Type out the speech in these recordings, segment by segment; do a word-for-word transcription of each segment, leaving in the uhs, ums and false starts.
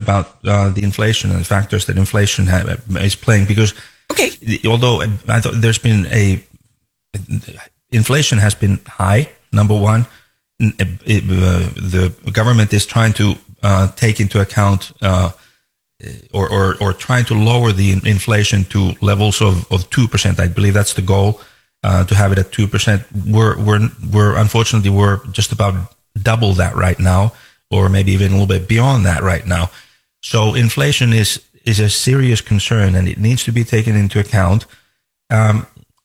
about uh, the inflation and the factors that inflation ha- is playing, because okay. although I thought there's been a inflation has been high, number one, it, it, uh, the government is trying to uh, take into account uh, or, or or trying to lower the inflation to levels of, of two percent. I believe that's the goal, uh, to have it at two percent. We're we're we're unfortunately we're just about double that right now, or maybe even a little bit beyond that right now. So inflation is is a serious concern, and it needs to be taken into account. Um,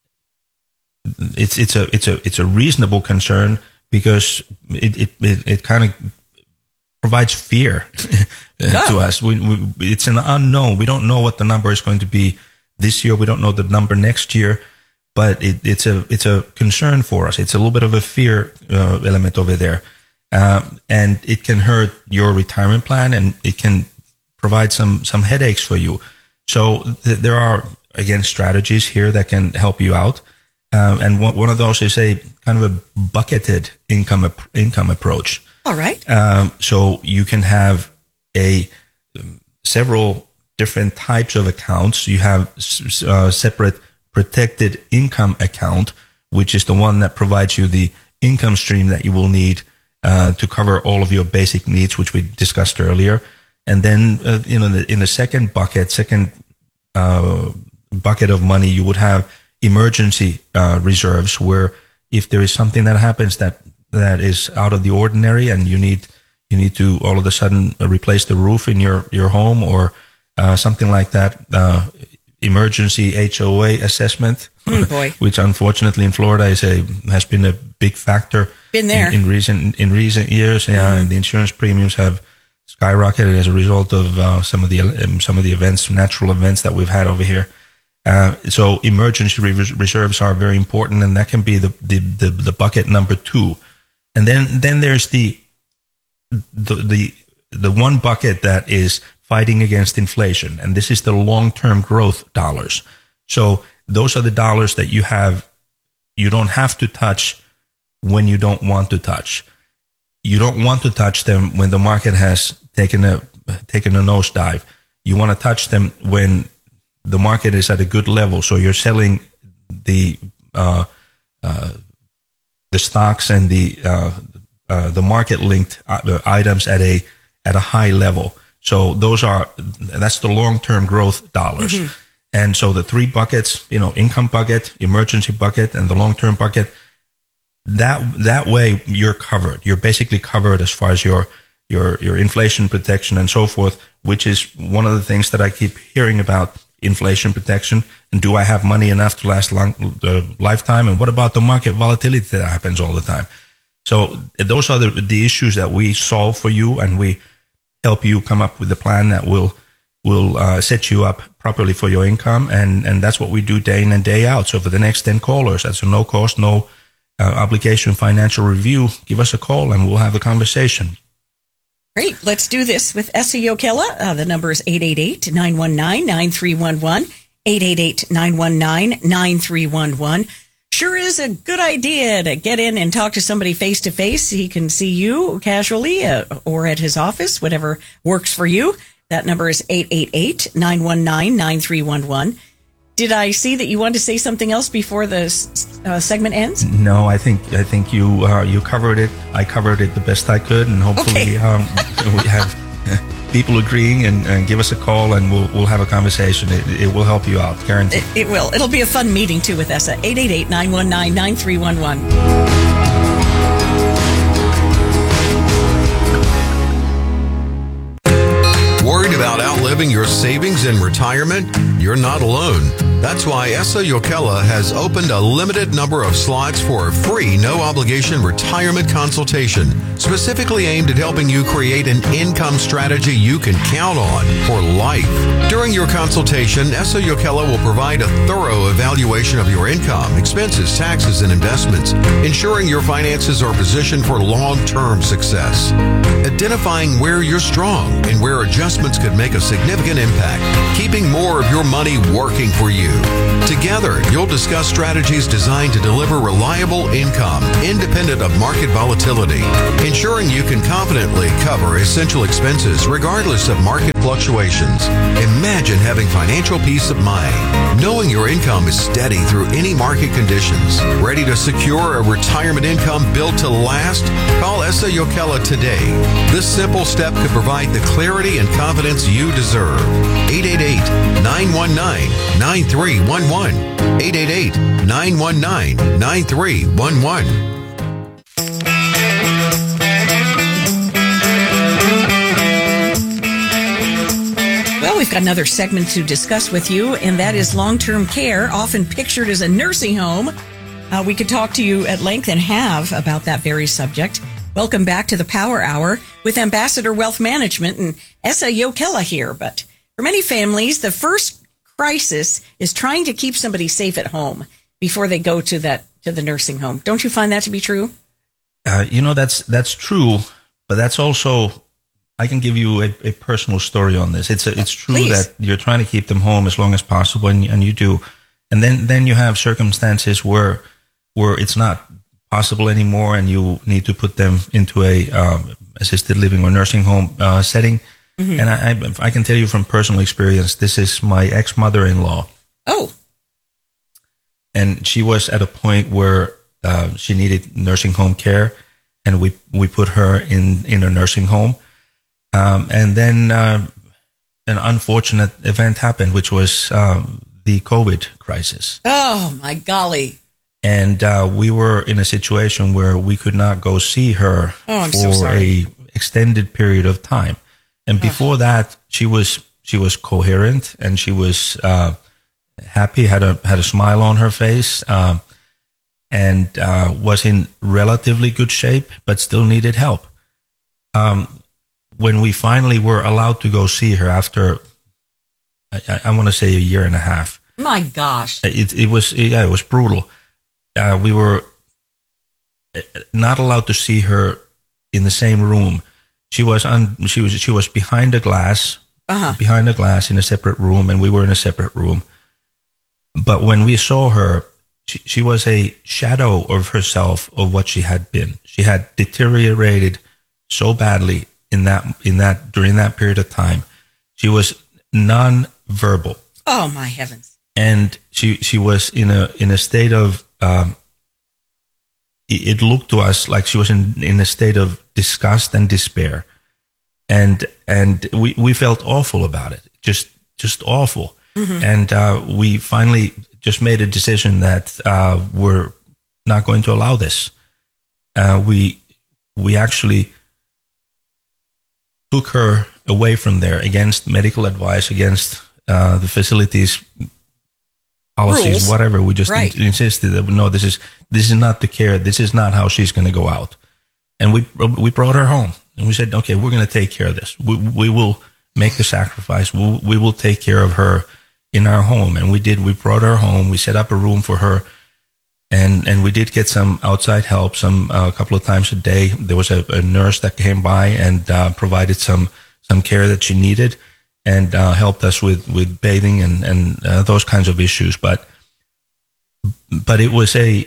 it's it's a it's a it's a reasonable concern, because it it it, it kind of provides fear yeah. to us. We, we it's an unknown. We don't know what the number is going to be this year. We don't know the number next year, but it, it's a it's a concern for us. It's a little bit of a fear uh, element over there, um, and it can hurt your retirement plan, and it can provide some some headaches for you. So th- there are, again, strategies here that can help you out. Um, and one, one of those is a kind of a bucketed income income approach. All right. Um, so you can have a um, several different types of accounts. You have uh, separate protected income account, which is the one that provides you the income stream that you will need uh, to cover all of your basic needs, which we discussed earlier. And then, uh, you know, in the, in the second bucket, second uh, bucket of money, you would have emergency uh, reserves, where if there is something that happens that that is out of the ordinary, and you need you need to all of a sudden replace the roof in your your home, or uh, something like that, uh, emergency H O A assessment, oh boy. which unfortunately in Florida is a has been a big factor. Been there in, in recent in recent years. Yeah, mm-hmm. And the insurance premiums have skyrocketed as a result of uh, some of the um, some of the events, natural events that we've had over here. Uh, so emergency re- reserves are very important, and that can be the, the, the, the bucket number two. And then, then there's the, the, the, the one bucket that is fighting against inflation. And this is the long-term growth dollars. So those are the dollars that you have, you don't have to touch when you don't want to touch. You don't want to touch them when the market has taken a, taken a nosedive. You want to touch them when the market is at a good level, so you're selling the uh, uh, the stocks and the uh, uh, the market linked items at a at a high level. So those are that's the long term growth dollars. Mm-hmm. And so the three buckets, you know, income bucket, emergency bucket, and the long term bucket. That that way you're covered. You're basically covered as far as your your your inflation protection and so forth, which is one of the things that I keep hearing about. Inflation protection, and do I have money enough to last long uh, lifetime? And what about the market volatility that happens all the time? So those are the, the issues that we solve for you, and we help you come up with a plan that will will uh, set you up properly for your income, and and that's what we do day in and day out. So for the next ten callers, that's a no cost, no uh, obligation financial review. Give us a call, and we'll have a conversation. Great. Let's do this with Esa Jokela. Uh, the number is eight eight eight, nine one nine, nine three one one, eight eight eight, nine one nine, nine three one one. Sure is a good idea to get in and talk to somebody face-to-face. He can see you casually uh, or at his office, whatever works for you. That number is eight eight eight, nine one nine, nine three one one. Did I see that you wanted to say something else before the uh, segment ends? No, I think I think you uh, you covered it. I covered it the best I could, and hopefully okay. um, we have people agreeing, and, and give us a call, and we'll we'll have a conversation. It, it will help you out, guaranteed. It, it will. It'll be a fun meeting too with Esa. eight eight eight, nine one nine, nine three one one. Worried about outliving your savings in retirement? You're not alone. That's why Esa Jokela has opened a limited number of slots for a free, no-obligation retirement consultation, specifically aimed at helping you create an income strategy you can count on for life. During your consultation, Esa Jokela will provide a thorough evaluation of your income, expenses, taxes, and investments, ensuring your finances are positioned for long-term success. Identifying where you're strong and where adjustments could make a significant impact, keeping more of your money working for you. Together, you'll discuss strategies designed to deliver reliable income, independent of market volatility, ensuring you can confidently cover essential expenses regardless of market fluctuations. Imagine having financial peace of mind, knowing your income is steady through any market conditions. Ready to secure a retirement income built to last? Call Essa Yokela today. This simple step could provide the clarity and confidence you deserve. eight eight eight, nine one nine, nine three one one. eight eight eight, nine one nine, nine three one one. Well, we've got another segment to discuss with you, and that is long-term care, often pictured as a nursing home. Uh, we could talk to you at length and have about that very subject. Welcome back to the Power Hour with Ambassador Wealth Management and Essa Yokela here. But for many families, the first crisis is trying to keep somebody safe at home before they go to that to the nursing home. Don't you find that to be true? Uh, you know, that's that's true, but that's also, I can give you a, a personal story on this. It's a, it's true Please. that you're trying to keep them home as long as possible, and, and you do. And then, then you have circumstances where where it's not possible anymore, and you need to put them into a um, assisted living or nursing home uh, setting. Mm-hmm. And I, I, I can tell you from personal experience, this is my ex-mother-in-law. Oh. And she was at a point where uh, she needed nursing home care, and we, we put her in, in a nursing home. Um, and then uh, an unfortunate event happened, which was um, the COVID crisis. Oh, my golly. And uh, we were in a situation where we could not go see her oh, I'm for so sorry. a extended period of time. And before oh. that, she was she was coherent, and she was uh, happy, had a had a smile on her face, uh, and uh, was in relatively good shape, but still needed help. Um, when we finally were allowed to go see her after, I, I want to say a year and a half. My gosh, it it was yeah, it was brutal. Uh, we were not allowed to see her in the same room. She was on. She was. She was behind a glass, uh-huh. behind a glass in a separate room, and we were in a separate room. But when we saw her, she, she was a shadow of herself, of what she had been. She had deteriorated so badly in that in that during that period of time. She was non-verbal. Oh my heavens! And she she was in a in a state of. Um, it, it looked to us like she was in, in a state of disgust and despair, and and we, we felt awful about it, just just awful. Mm-hmm. And uh, we finally just made a decision that uh, we're not going to allow this. Uh, we we actually took her away from there against medical advice, against uh, the facilities. Policies, Rules. Whatever. We just right. in, insisted that no, this is this is not the care. This is not how she's going to go out. And we we brought her home, and we said, okay, we're going to take care of this. We we will make the sacrifice. We we will take care of her in our home, and we did. We brought her home. We set up a room for her, and and we did get some outside help. Some uh, a couple of times a day, there was a, a nurse that came by and uh, provided some some care that she needed. And uh, helped us with, with bathing and and uh, those kinds of issues, but but it was a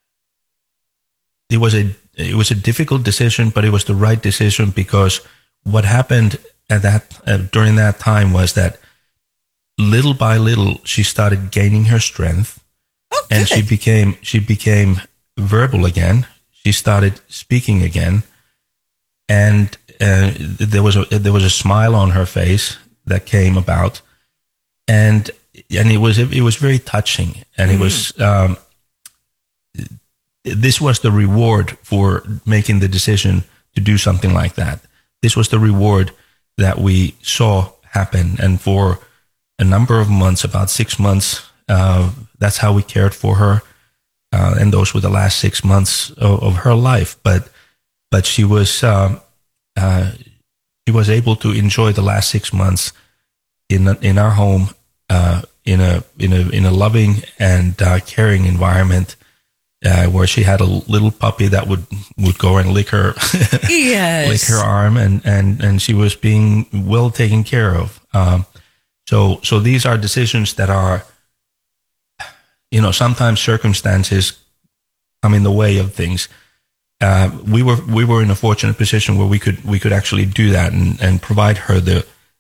it was a it was a difficult decision, but it was the right decision, because what happened at that uh, during that time was that little by little she started gaining her strength, oh, and she became she became verbal again. She started speaking again, and uh, there was a there was a smile on her face that came about, and and it was it was very touching, and it mm. was um, this was the reward for making the decision to do something like that. This was the reward that we saw happen, and for a number of months, about six months, uh, that's how we cared for her, uh, and those were the last six months of, of her life. But but she was. Um, uh, She was able to enjoy the last six months in in our home, uh, in a in a in a loving and uh, caring environment, uh, where she had a little puppy that would, would go and lick her, yes. lick her arm, and, and, and she was being well taken care of. Um, so so these are decisions that are, you know, sometimes circumstances come in the way of things. Uh, we were we were in a fortunate position where we could we could actually do that and, and provide her the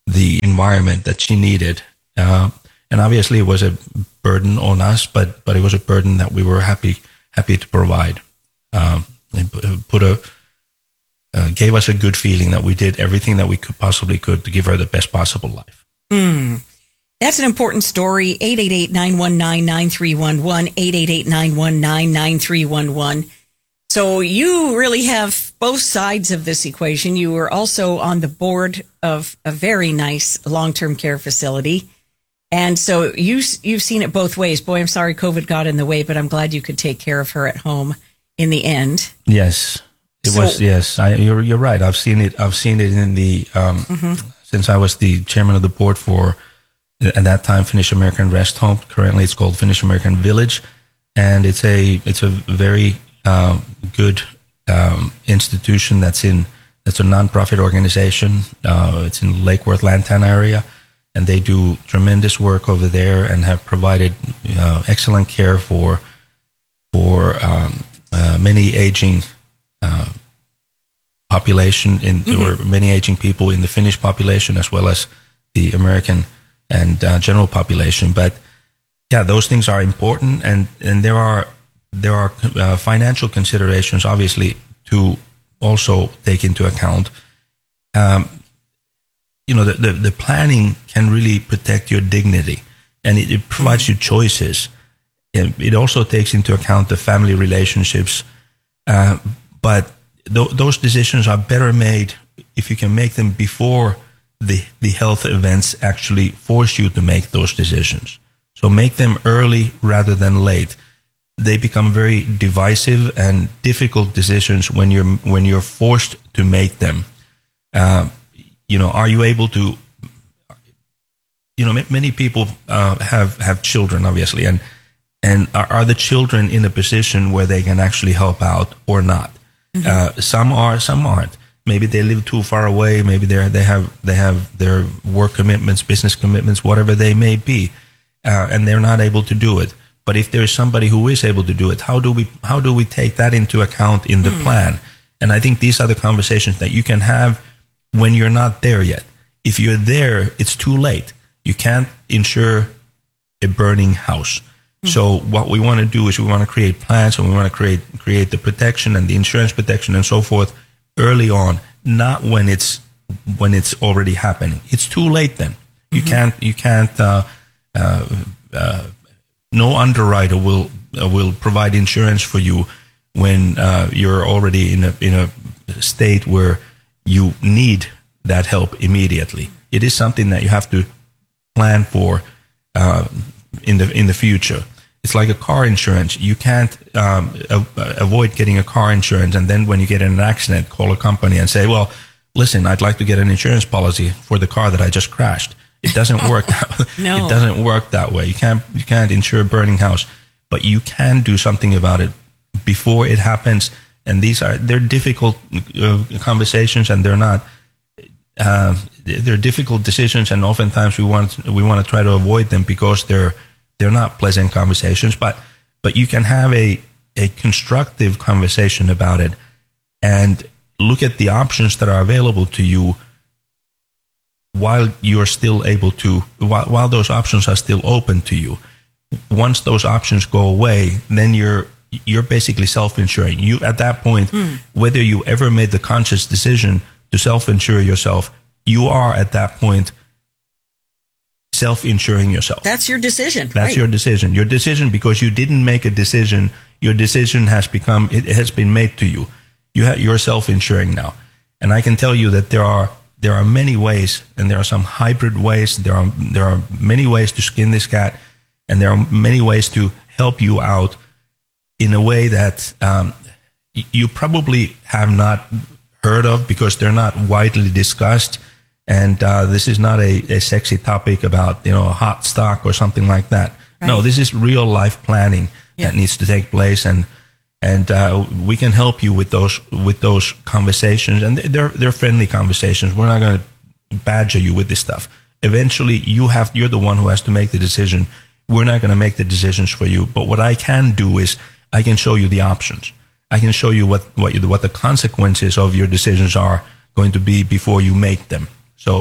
the environment that she needed. Uh, and obviously it was a burden on us, but, but it was a burden that we were happy, happy to provide. Um, and put a, uh, gave us a good feeling that we did everything that we could possibly could to give her the best possible life. Mm. That's an important story. eight eight eight, nine one nine, nine three one one, eight eight eight, nine one nine, nine three one one. So you really have both sides of this equation. You were also on the board of a very nice long-term care facility. And so you, you've seen it both ways. Boy, I'm sorry COVID got in the way, but I'm glad you could take care of her at home in the end. Yes, it so, was. Yes, I, you're, you're right. I've seen it. I've seen it in the, um, mm-hmm. since I was the chairman of the board for, at that time, Finnish American Rest Home. Currently it's called Finnish American Village. And it's a, it's a very, uh, good, um, institution that's in, that's a nonprofit organization. Uh, it's in Lake Worth, Lantana area. And they do tremendous work over there and have provided uh, excellent care for for um, uh, many aging uh, population in mm-hmm. or many aging people in the Finnish population as well as the American and uh, general population. But yeah, those things are important, and, and there are there are uh, financial considerations obviously to also take into account. Um, You know, the, the, the planning can really protect your dignity, and it, it provides you choices. It, it also takes into account the family relationships, uh, but th- those decisions are better made if you can make them before the, the health events actually force you to make those decisions. So make them early rather than late. They become very divisive and difficult decisions when you're when you're forced to make them. Uh, You know, are you able to, you know, many people uh, have, have children, obviously, and and are, are the children in a position where they can actually help out or not? Mm-hmm. Uh, some are, some aren't. Maybe they live too far away. Maybe they they have they have their work commitments, business commitments, whatever they may be, uh, and they're not able to do it. But if there is somebody who is able to do it, how do we how do we take that into account in the mm. plan? And I think these are the conversations that you can have when you're not there yet. If you're there, it's too late. You can't insure a burning house. Mm-hmm. So what we want to do is we want to create plans, and we want to create create the protection and the insurance protection and so forth early on, not when it's when it's already happening. It's too late then. You mm-hmm. can't you can't. Uh, uh, uh, no underwriter will uh, will provide insurance for you when uh, you're already in a in a state where you need that help immediately. It is something that you have to plan for uh, in the in the future. It's like a car insurance. You can't um, a- avoid getting a car insurance, and then when you get in an accident, call a company and say, "Well, listen, I'd like to get an insurance policy for the car that I just crashed." It doesn't work. No. It doesn't work that way. You can't you can't insure a burning house, but you can do something about it before it happens. And these are, they're difficult uh, conversations, and they're not, uh, they're difficult decisions, and oftentimes we want, we want to try to avoid them because they're, they're not pleasant conversations, but, but you can have a, a constructive conversation about it and look at the options that are available to you while you're still able to, while, while those options are still open to you. Once those options go away, then you're, you're basically self-insuring. You, at that point, mm. whether you ever made the conscious decision to self-insure yourself, you are at that point self-insuring yourself. That's your decision. That's right. your decision. Your decision, because you didn't make a decision, your decision has become, it has been made to you. You ha- you're self-insuring now. And I can tell you that there are, there are many ways, and there are some hybrid ways. There are, there are many ways to skin this cat, and there are many ways to help you out in a way that um, you probably have not heard of because they're not widely discussed. And uh, this is not a, a sexy topic about, you know, a hot stock or something like that. Right. No, this is real life planning yeah. that needs to take place, and and uh, we can help you with those with those conversations. And they're they're friendly conversations. We're not going to badger you with this stuff. Eventually, you have you're the one who has to make the decision. We're not going to make the decisions for you. But what I can do is I can show you the options. I can show you what, what, you, what the consequences of your decisions are going to be before you make them. So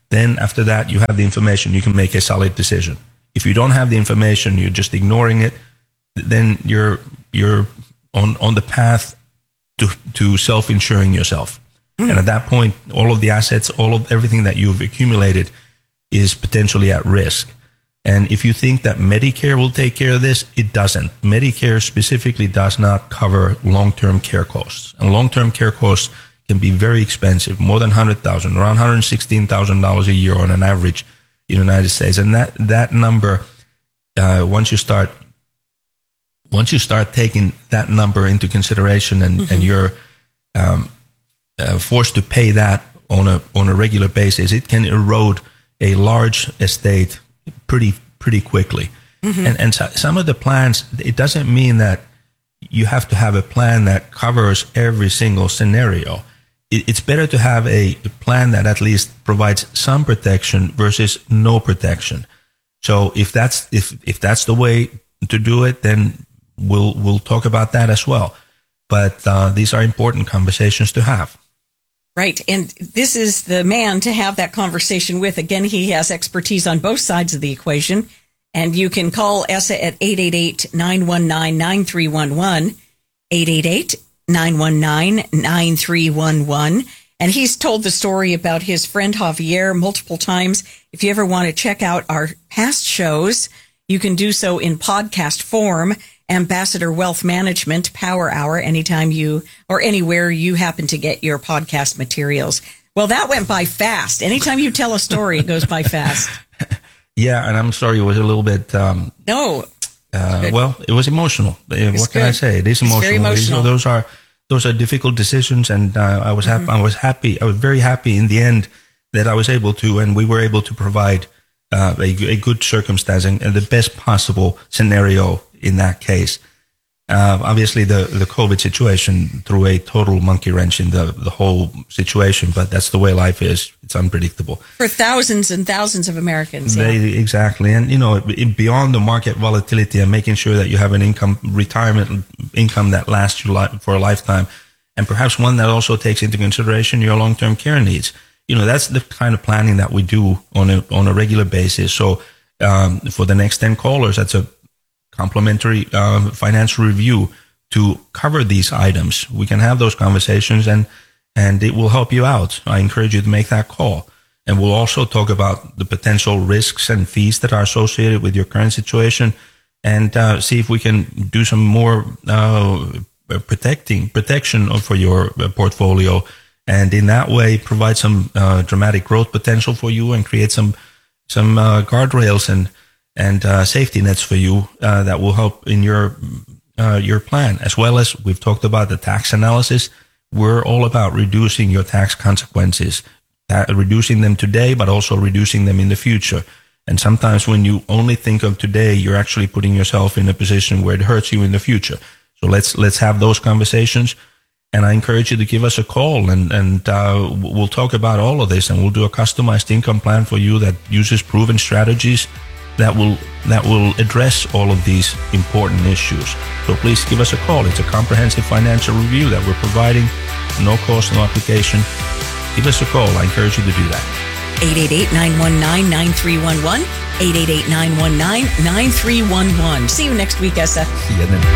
then after that, you have the information. You can make a solid decision. If you don't have the information, you're just ignoring it, then you're you're on, on the path to to self-insuring yourself. Mm. And at that point, all of the assets, all of everything that you've accumulated is potentially at risk. And if you think that Medicare will take care of this, it doesn't. Medicare specifically does not cover long-term care costs. And long-term care costs can be very expensive, more than one hundred thousand dollars, around one hundred sixteen thousand dollars a year on an average in the United States. And that, that number, uh, once you start, once you start taking that number into consideration and, mm-hmm. and you're um, uh, forced to pay that on a, on a regular basis, it can erode a large estate pretty, pretty quickly. Mm-hmm. And, and so, some of the plans, it doesn't mean that you have to have a plan that covers every single scenario. It's better to have a plan that at least provides some protection versus no protection. So if that's if if that's the way to do it, then we'll we'll talk about that as well. But uh, these are important conversations to have. Right, and this is the man to have that conversation with. Again, he has expertise on both sides of the equation, and you can call Essa at eight eight eight, nine one nine, nine three one one, eight eight eight, nine one nine, nine three one one. And he's told the story about his friend Javier multiple times. If you ever want to check out our past shows, you can do so in podcast form. Ambassador Wealth Management Power Hour, anytime you or anywhere you happen to get your podcast materials. Well, that went by fast. Anytime you tell a story, it goes by fast. Yeah, and I'm sorry, it was a little bit... Um, no. Uh, well, it was emotional. It what can good. I say? It is emotional. Very emotional. Those are those are difficult decisions, and uh, I was happy. Mm-hmm. I was happy. I was very happy in the end that I was able to, and we were able to provide uh, a, a good circumstance and, and the best possible scenario in that case. Uh, obviously, the, the COVID situation threw a total monkey wrench in the, the whole situation, but that's the way life is. It's unpredictable. For thousands and thousands of Americans. Yeah. They, exactly. And, you know, beyond the market volatility and making sure that you have an income, retirement income that lasts you li- for a lifetime, and perhaps one that also takes into consideration your long-term care needs. You know, that's the kind of planning that we do on a, on a regular basis. So, um, for the next ten callers, that's a complimentary uh, financial review to cover these items. We can have those conversations, and and it will help you out. I encourage you to make that call. And we'll also talk about the potential risks and fees that are associated with your current situation, and uh, see if we can do some more uh, protecting protection for your portfolio, and in that way provide some uh, dramatic growth potential for you and create some some uh, guardrails and and uh, safety nets for you uh, that will help in your uh, your plan. As well as we've talked about the tax analysis. We're all about reducing your tax consequences, uh, reducing them today, but also reducing them in the future. And sometimes when you only think of today, you're actually putting yourself in a position where it hurts you in the future. So let's let's have those conversations. And I encourage you to give us a call, and, and uh, we'll talk about all of this, and we'll do a customized income plan for you that uses proven strategies that will that will address all of these important issues. So please give us a call. It's a comprehensive financial review that we're providing, no cost, no application. Give us a call. I encourage you to do that. eight eight eight, nine one nine, nine three one one, eight eight eight, nine one nine, nine three one one. See you next week, Essa. See you then.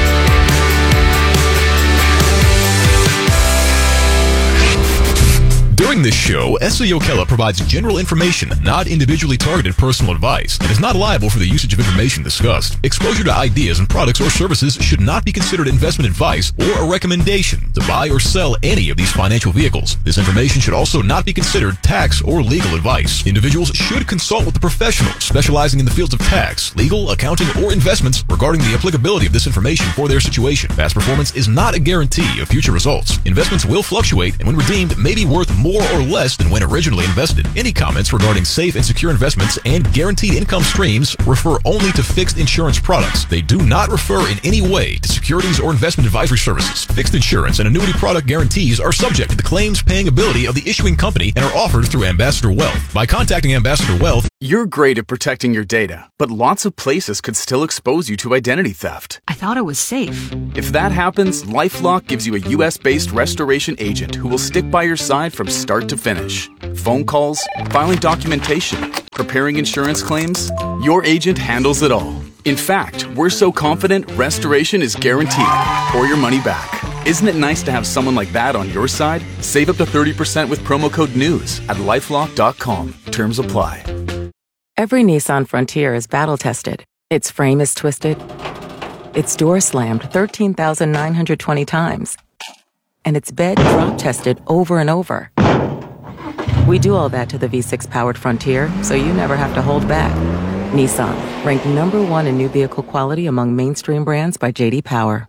During this show, Essa Jokela provides general information, not individually targeted personal advice, and is not liable for the usage of information discussed. Exposure to ideas and products or services should not be considered investment advice or a recommendation to buy or sell any of these financial vehicles. This information should also not be considered tax or legal advice. Individuals should consult with a professional specializing in the fields of tax, legal, accounting, or investments regarding the applicability of this information for their situation. Past performance is not a guarantee of future results. Investments will fluctuate and when redeemed may be worth more or less than when originally invested. Any comments regarding safe and secure investments and guaranteed income streams refer only to fixed insurance products. They do not refer in any way to securities or investment advisory services. Fixed insurance and annuity product guarantees are subject to the claims paying ability of the issuing company and are offered through Ambassador Wealth. By contacting Ambassador Wealth, You're great at protecting your data, but lots of places could still expose you to identity theft. I thought it was safe. If that happens, LifeLock gives you a U S-based restoration agent who will stick by your side from start to finish. Phone calls, filing documentation, preparing insurance claims, your agent handles it all. In fact, we're so confident restoration is guaranteed or your money back. Isn't it nice to have someone like that on your side? Save up to thirty percent with promo code NEWS at lifelock dot com. Terms apply. Every Nissan Frontier is battle-tested. Its frame is twisted. Its door slammed thirteen thousand nine hundred twenty times. And its bed drop-tested over and over. We do all that to the V six powered Frontier, so you never have to hold back. Nissan, ranked number one in new vehicle quality among mainstream brands by J D Power.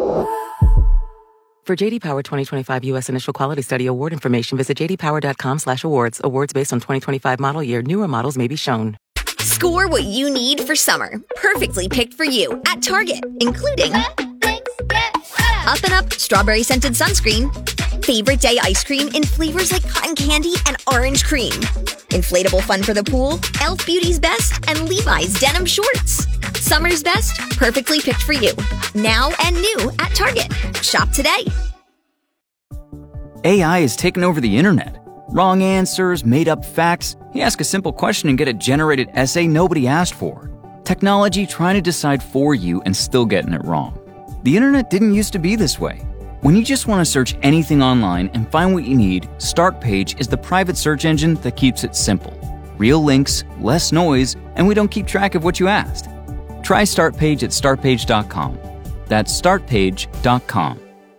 For J D Power twenty twenty-five U S Initial Quality Study Award information, visit j d power dot com slash awards. Awards based on twenty twenty-five model year. Newer models may be shown. Score what you need for summer. Perfectly picked for you at Target, including Up and Up Strawberry Scented Sunscreen, Favorite Day Ice Cream in flavors like cotton candy and orange cream, Inflatable Fun for the Pool, e l f Beauty's Best, and Levi's Denim Shorts. Summer's best, perfectly picked for you. Now and new at Target. Shop today. A I has taken over the internet. Wrong answers, made-up facts. You ask a simple question and get a generated essay nobody asked for. Technology trying to decide for you and still getting it wrong. The internet didn't used to be this way. When you just want to search anything online and find what you need, Startpage is the private search engine that keeps it simple. Real links, less noise, and we don't keep track of what you asked. Try Startpage at startpage dot com. That's startpage dot com.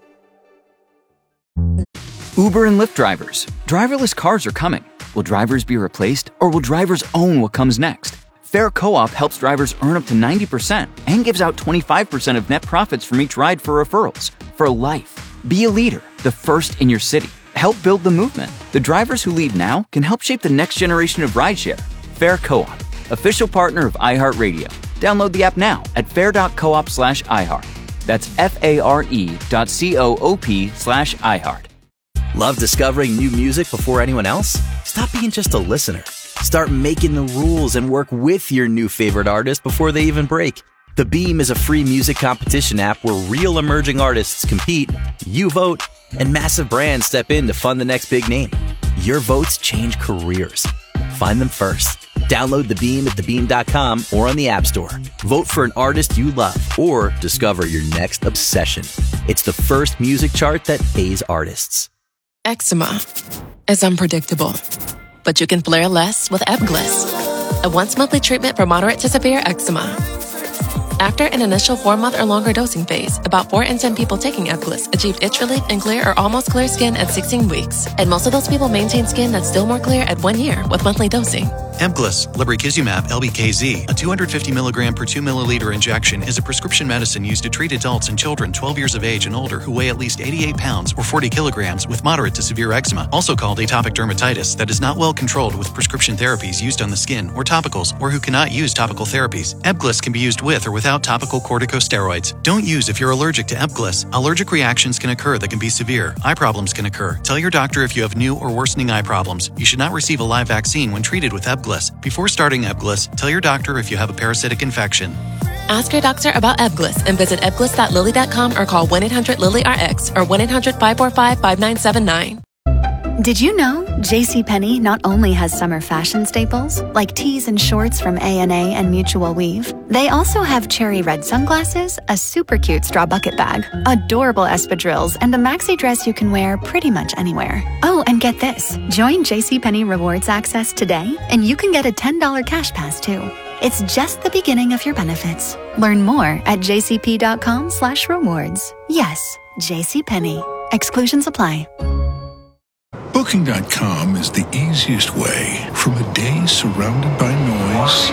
Uber and Lyft drivers. Driverless cars are coming. Will drivers be replaced, or will drivers own what comes next? Fair Co-op helps drivers earn up to ninety percent and gives out twenty-five percent of net profits from each ride for referrals. For life. Be a leader, the first in your city. Help build the movement. The drivers who lead now can help shape the next generation of rideshare. Fair Co-op, official partner of iHeartRadio. Download the app now at fair dot coop slash iHeart. That's F-A-R-E dot C-O-O-P slash iHeart. Love discovering new music before anyone else? Stop being just a listener. Start making the rules and work with your new favorite artist before they even break. The Beam is a free music competition app where real emerging artists compete, you vote, and massive brands step in to fund the next big name. Your votes change careers. Find them first. Download The Beam at the beam dot com or on the App Store. Vote for an artist you love or discover your next obsession. It's the first music chart that pays artists. Eczema is unpredictable, but you can flare less with Ebglyss, a once-monthly treatment for moderate to severe eczema. After an initial four-month or longer dosing phase, about four in ten people taking Ebglyss achieved itch relief and clear or almost clear skin at sixteen weeks. And most of those people maintain skin that's still more clear at one year with monthly dosing. Ebglyss, lebrikizumab L B K Z, a two hundred fifty milligram per two milliliter injection, is a prescription medicine used to treat adults and children twelve years of age and older who weigh at least eighty-eight pounds or forty kilograms with moderate to severe eczema, also called atopic dermatitis, that is not well controlled with prescription therapies used on the skin or topicals, or who cannot use topical therapies. Ebglyss can be used with or without topical corticosteroids. Don't use if you're allergic to Ebglyss. Allergic reactions can occur that can be severe. Eye problems can occur. Tell your doctor if you have new or worsening eye problems. You should not receive a live vaccine when treated with Ebglyss. Before starting Ebglyss, tell your doctor if you have a parasitic infection. Ask your doctor about Ebglyss and visit ebglyss dot lilly dot com or call one eight hundred lilly R X or one eight hundred five four five five nine seven nine. Did you know JCPenney not only has summer fashion staples like tees and shorts from A and A and Mutual Weave, they also have cherry red sunglasses, a super cute straw bucket bag, adorable espadrilles, and a maxi dress you can wear pretty much anywhere. Oh, and get this. Join JCPenney Rewards Access today, and you can get a ten dollars cash pass too. It's just the beginning of your benefits. Learn more at jcp.com slash rewards. Yes, JCPenney. Exclusions apply. Booking dot com is the easiest way from a day surrounded by noise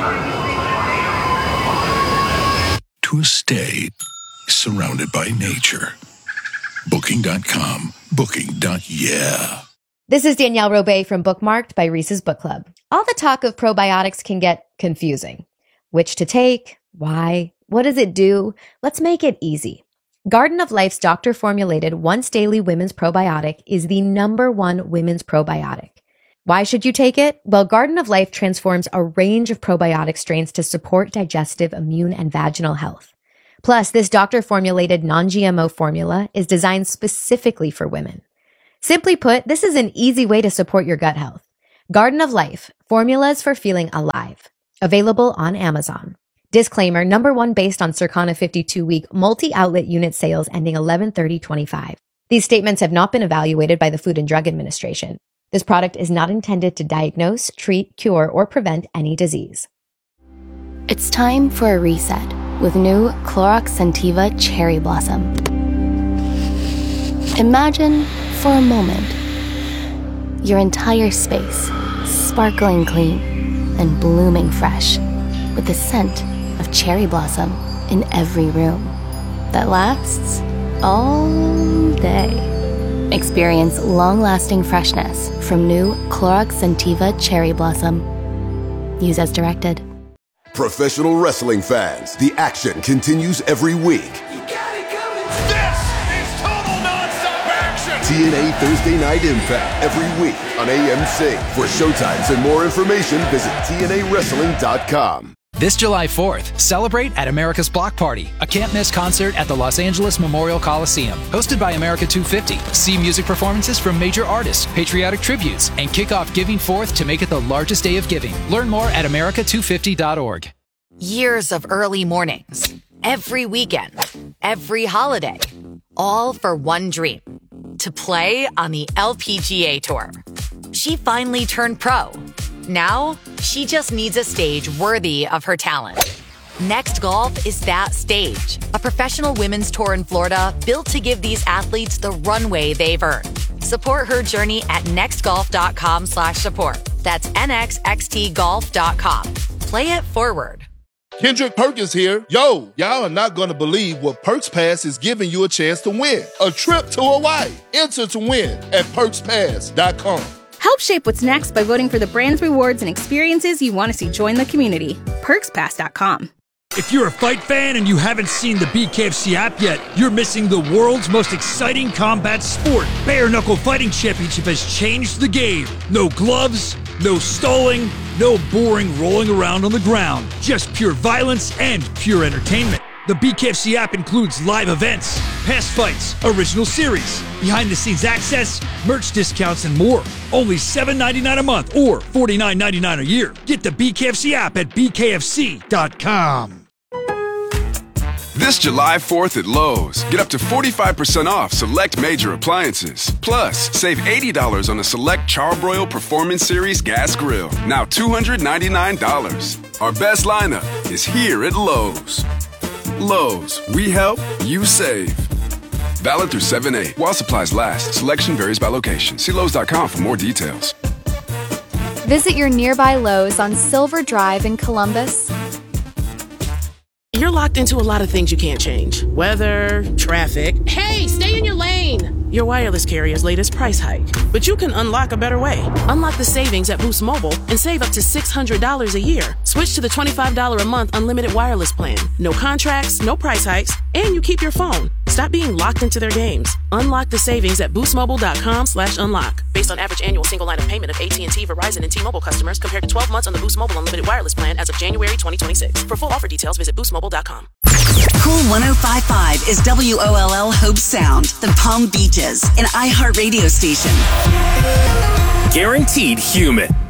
to a stay surrounded by nature. Booking dot com. Booking. Yeah. This is Danielle Robay from Bookmarked by Reese's Book Club. All the talk of probiotics can get confusing. Which to take? Why? What does it do? Let's make it easy. Garden of Life's doctor-formulated once-daily women's probiotic is the number one women's probiotic. Why should you take it? Well, Garden of Life transforms a range of probiotic strains to support digestive, immune, and vaginal health. Plus, this doctor-formulated non-G M O formula is designed specifically for women. Simply put, this is an easy way to support your gut health. Garden of Life, formulas for feeling alive. Available on Amazon. Disclaimer, number one based on Circana fifty-two week multi-outlet unit sales ending eleven thirty twenty-five. These statements have not been evaluated by the Food and Drug Administration. This product is not intended to diagnose, treat, cure, or prevent any disease. It's time for a reset with new Clorox Scentiva Cherry Blossom. Imagine, for a moment, your entire space sparkling clean and blooming fresh with the scent of cherry blossom in every room that lasts all day. Experience long-lasting freshness from new Clorox Scentiva Cherry Blossom. Use as directed. Professional wrestling fans, the action continues every week. This is total nonstop action! T N A Thursday Night Impact every week on A M C. For showtimes and more information, visit T N A wrestling dot com. This July fourth, celebrate at America's Block Party, a can't-miss concert at the Los Angeles Memorial Coliseum. Hosted by America two fifty, see music performances from major artists, patriotic tributes, and kick off Giving Fourth to make it the largest day of giving. Learn more at America two fifty dot org. Years of early mornings, every weekend, every holiday, all for one dream, to play on the L P G A Tour. She finally turned pro. Now, she just needs a stage worthy of her talent. Next Golf is that stage. A professional women's tour in Florida built to give these athletes the runway they've earned. Support her journey at nextgolf.com slash support. That's nxxt golf dot com. Play it forward. Kendrick Perkins here. Yo, y'all are not going to believe what Perks Pass is giving you a chance to win. A trip to Hawaii. Enter to win at perks pass dot com. Help shape what's next by voting for the brands, rewards, and experiences you want to see join the community. perks pass dot com. If you're a fight fan and you haven't seen the B K F C app yet, you're missing the world's most exciting combat sport. Bare Knuckle Fighting Championship has changed the game. No gloves, no stalling, no boring rolling around on the ground. Just pure violence and pure entertainment. The B K F C app includes live events, past fights, original series, behind-the-scenes access, merch discounts, and more. Only seven dollars and ninety-nine cents a month or forty-nine dollars and ninety-nine cents a year. Get the B K F C app at b k f c dot com. This July fourth at Lowe's, get up to forty-five percent off select major appliances. Plus, save eighty dollars on the select Charbroil Performance Series gas grill, now two hundred ninety-nine dollars. Our best lineup is here at Lowe's. Lowe's, we help, you save. Valid through seven eight. While supplies last, selection varies by location. See Lowe's dot com for more details. Visit your nearby Lowe's on Silver Drive in Columbus. You're locked into a lot of things you can't change. Weather, traffic. Hey, stay in your lane! Your wireless carrier's latest price hike. But you can unlock a better way. Unlock the savings at Boost Mobile and save up to six hundred dollars a year. Switch to the twenty-five dollars a month unlimited wireless plan. No contracts, no price hikes, and you keep your phone. Stop being locked into their games. Unlock the savings at boostmobile.com slash unlock. Based on average annual single line of payment of A T and T, Verizon, and T-Mobile customers compared to twelve months on the Boost Mobile unlimited wireless plan as of January twenty twenty-six. For full offer details, visit boost mobile dot com. Cool one oh five point five is W O L L Hope Sound, the Palm Beaches, an iHeart radio station. Guaranteed human.